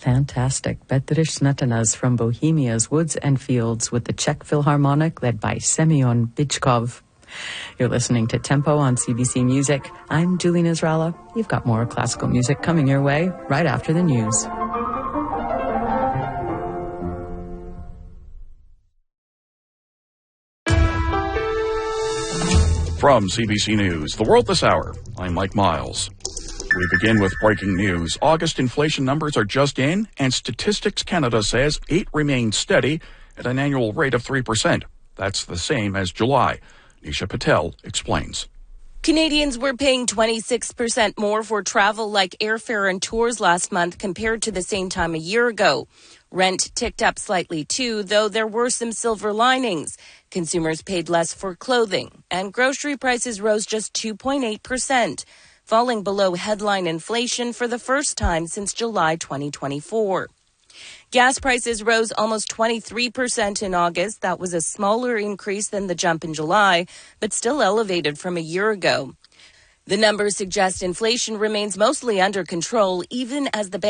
Fantastic. Bedřich Smetana's From Bohemia's Woods and Fields with the Czech Philharmonic led by Semyon Bychkov. You're listening to Tempo on CBC Music. I'm Julie Nizralla. You've got more classical music coming your way right after the news. From CBC News, The World This Hour, I'm Mike Miles. We begin with breaking news. August inflation numbers are just in, and Statistics Canada says it remains steady at an annual rate of 3%. That's the same as July. Nisha Patel explains. Canadians were paying 26% more for travel like airfare and tours last month compared to the same time a year ago. Rent ticked up slightly too, though there were some silver linings. Consumers paid less for clothing, and grocery prices rose just 2.8%. Falling below headline inflation for the first time since July 2024. Gas prices rose almost 23% in August. That was a smaller increase than the jump in July, but still elevated from a year ago. The numbers suggest inflation remains mostly under control, even as the